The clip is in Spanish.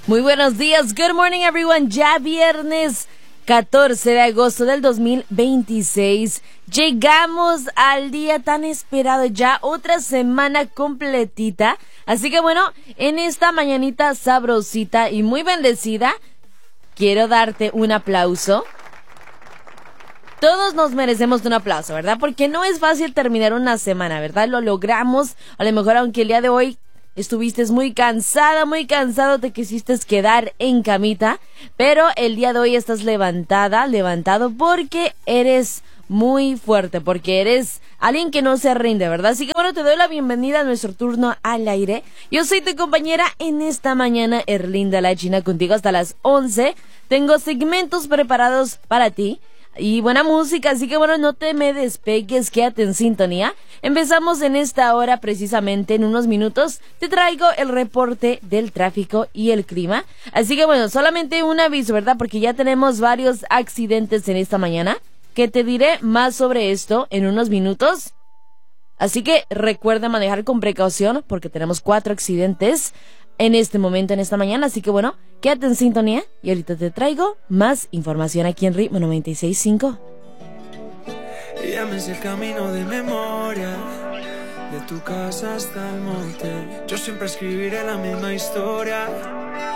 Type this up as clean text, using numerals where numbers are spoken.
Muy buenos días, good morning everyone, ya viernes 14 de agosto del 2026. Llegamos al día tan esperado, ya otra semana completita. Así que bueno, en esta mañanita sabrosita y muy bendecida, quiero darte un aplauso. Todos nos merecemos un aplauso, ¿verdad? Porque no es fácil terminar una semana, ¿verdad? Lo logramos, a lo mejor aunque el día de hoy estuviste muy cansada, muy cansado, te quisiste quedar en camita, pero el día de hoy estás levantado porque eres muy fuerte, porque eres alguien que no se rinde, ¿verdad? Así que bueno, te doy la bienvenida a nuestro turno al aire. Yo soy tu compañera en esta mañana, Erlinda La China, contigo hasta las 11. Tengo segmentos preparados para ti y buena música, así que bueno, no te me despegues, quédate en sintonía. Empezamos en esta hora precisamente en unos minutos. Te traigo el reporte del tráfico y el clima. Así que bueno, solamente un aviso, ¿verdad? Porque ya tenemos varios accidentes en esta mañana, que te diré más sobre esto en unos minutos. Así que recuerda manejar con precaución porque tenemos 4 accidentes en este momento, en esta mañana. Así que bueno, quédate en sintonía y ahorita te traigo más información aquí en Ritmo 96.5. Ya me sé el camino de memoria, de tu casa hasta el monte. Yo siempre escribiré la misma historia.